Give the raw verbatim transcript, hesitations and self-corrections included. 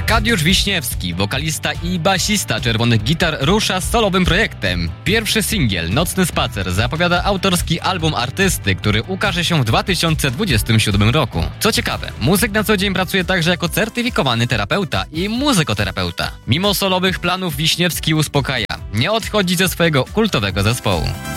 Arkadiusz Wiśniewski, wokalista i basista Czerwonych Gitar, rusza z solowym projektem. Pierwszy singiel, Nocny Spacer, zapowiada autorski album artysty, który ukaże się w dwa tysiące dwudziestym siódmym roku. Co ciekawe, muzyk na co dzień pracuje także jako certyfikowany terapeuta i muzykoterapeuta. Mimo solowych planów Wiśniewski uspokaja, nie odchodzi ze swojego kultowego zespołu.